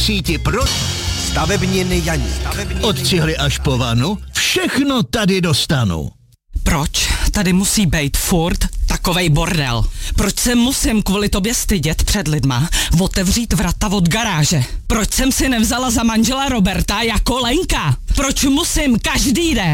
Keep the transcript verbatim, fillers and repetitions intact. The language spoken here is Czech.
síti pro stavebniny Janík. Od cihly až po vanu, všechno tady dostanu. Proč tady musí být furt takovej bordel? Proč se musím kvůli tobě stydět před lidma otevřít vrata od garáže? Proč jsem si nevzala za manžela Roberta jako Lenka? Proč musím každý den